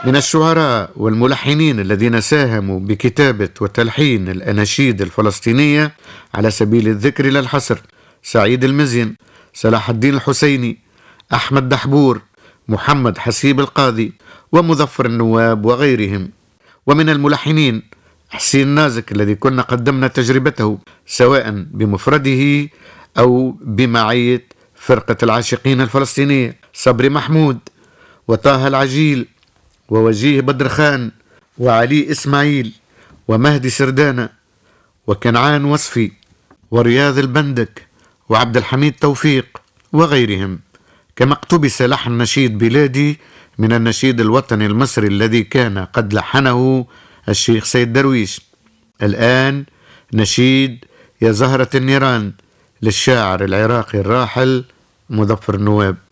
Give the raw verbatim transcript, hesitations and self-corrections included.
من الشعراء والملحنين الذين ساهموا بكتابة وتلحين الأناشيد الفلسطينية على سبيل الذكر لا الحصر: سعيد المزين، صلاح الدين الحسيني، أحمد دحبور، محمد حسيب القاضي، ومظفر النواب وغيرهم. ومن الملحنين حسين نازك الذي كنا قدمنا تجربته سواء بمفرده أو بمعية فرقة العاشقين الفلسطينية: صبري محمود، وطه العجيل، ووجيه بدر خان، وعلي إسماعيل، ومهدي سردانة، وكنعان وصفي، ورياض البندك، وعبد الحميد توفيق، وغيرهم. كما اقتبس لحن نشيد بلادي من النشيد الوطني المصري الذي كان قد لحنه الشيخ سيد درويش. الآن نشيد يا زهرة النيران للشاعر العراقي الراحل مظفر النواب.